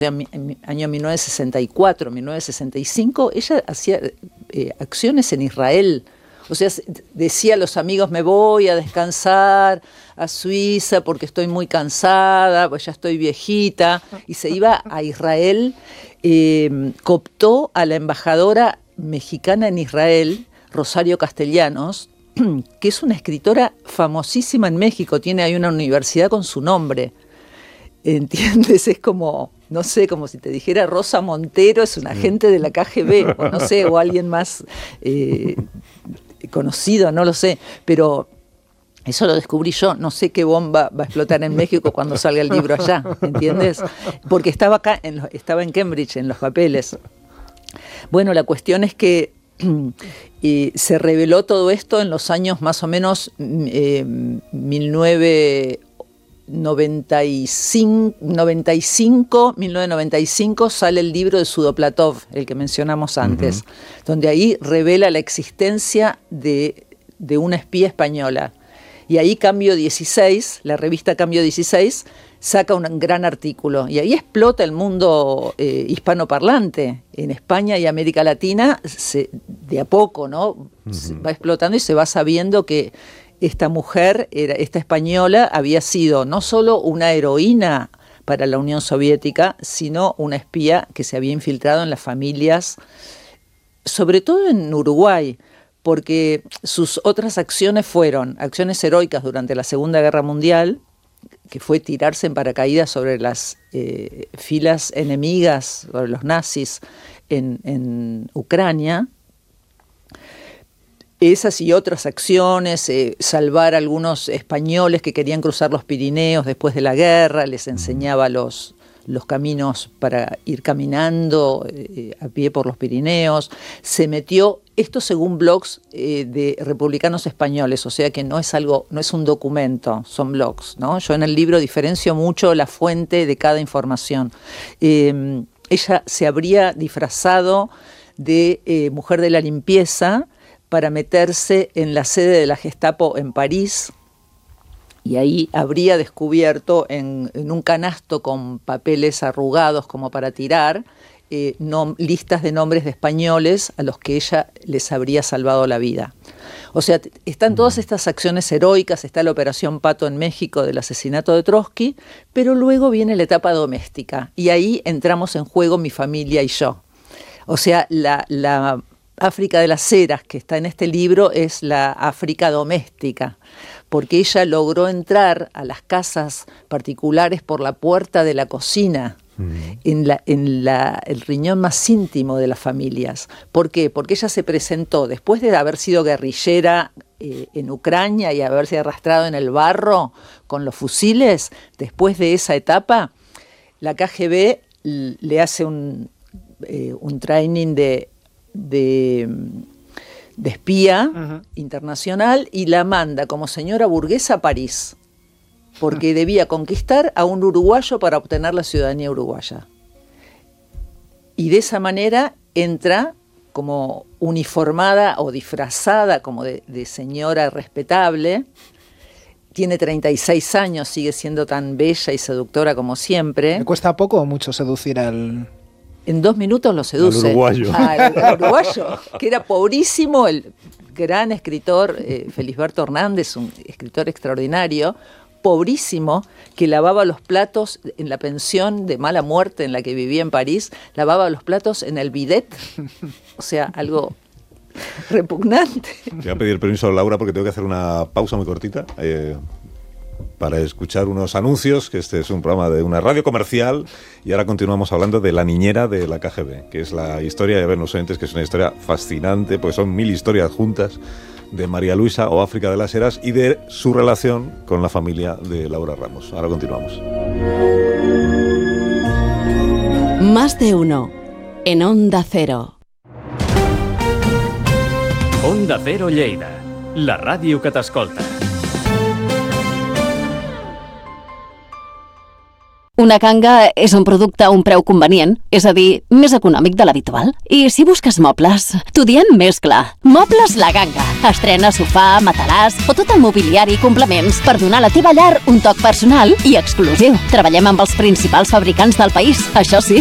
En año 1964, 1965, ella hacía acciones en Israel. O sea, decía a los amigos, me voy a descansar a Suiza porque estoy muy cansada, pues ya estoy viejita, y se iba a Israel, cooptó a la embajadora mexicana en Israel, Rosario Castellanos, que es una escritora famosísima en México, tiene ahí una universidad con su nombre. ¿Entiendes? Es como, no sé, como si te dijera Rosa Montero es un agente de la KGB, o no sé, o alguien más conocido, no lo sé, pero eso lo descubrí yo, no sé qué bomba va a explotar en México cuando salga el libro allá, ¿entiendes? Porque estaba acá, estaba en Cambridge, en los papeles. Bueno, la cuestión es que se reveló todo esto en los años más o menos 1995 sale el libro de Sudoplatov, el que mencionamos antes, donde ahí revela la existencia de una espía española. Y ahí Cambio 16, la revista Cambio 16, saca un gran artículo. Y ahí explota el mundo hispanoparlante. En España y América Latina, de a poco, ¿no? Se va explotando y se va sabiendo que esta mujer, esta española, había sido no solo una heroína para la Unión Soviética, sino una espía que se había infiltrado en las familias, sobre todo en Uruguay, porque sus otras acciones fueron acciones heroicas durante la Segunda Guerra Mundial, que fue tirarse en paracaídas sobre las filas enemigas, sobre los nazis en Ucrania. Esas y otras acciones, salvar a algunos españoles que querían cruzar los Pirineos después de la guerra, les enseñaba los caminos para ir caminando a pie por los Pirineos. Se metió, esto según blogs de republicanos españoles, o sea que no es un documento, son blogs, ¿no? Yo en el libro diferencio mucho la fuente de cada información. Ella se habría disfrazado de mujer de la limpieza para meterse en la sede de la Gestapo en París, y ahí habría descubierto en un canasto con papeles arrugados como para tirar, listas de nombres de españoles a los que ella les habría salvado la vida. O sea, están todas estas acciones heroicas, está la Operación Pato en México del asesinato de Trotsky, pero luego viene la etapa doméstica, y ahí entramos en juego mi familia y yo. O sea, la África de las Heras, que está en este libro, es la África doméstica, porque ella logró entrar a las casas particulares por la puerta de la cocina, en el riñón más íntimo de las familias. ¿Por qué? Porque ella se presentó, después de haber sido guerrillera en Ucrania y haberse arrastrado en el barro con los fusiles, después de esa etapa, la KGB le hace un training de espía internacional y la manda como señora burguesa a París, porque debía conquistar a un uruguayo para obtener la ciudadanía uruguaya. Y de esa manera entra como uniformada o disfrazada como de señora respetable. Tiene 36 años, sigue siendo tan bella y seductora como siempre. ¿Le cuesta poco o mucho seducir al...? En 2 minutos lo seduce. Al uruguayo. Al uruguayo, que era pobrísimo, el gran escritor Felisberto Hernández, un escritor extraordinario, pobrísimo, que lavaba los platos en la pensión de mala muerte en la que vivía en París, lavaba los platos en el bidet. O sea, algo repugnante. Voy a pedir permiso a Laura porque tengo que hacer una pausa muy cortita para escuchar unos anuncios, que este es un programa de una radio comercial, y ahora continuamos hablando de La niñera de la KGB, que es la historia, de ver los oyentes, que es una historia fascinante, pues son 1000 historias juntas de María Luisa o África de las Heras y de su relación con la familia de Laura Ramos. Ahora continuamos. Más de uno en Onda Cero. Onda Cero Lleida, la ràdio que t'escolta. Una ganga és un producte a un preu convenient, és a dir, més econòmic de l'habitual. I si busques mobles, t'ho diem més clar. Mobles La Ganga. Estrena sofà, matalàs o tot el mobiliari i complements per donar a la teva llar un toc personal i exclusiu. Treballem amb els principals fabricants del país, això sí,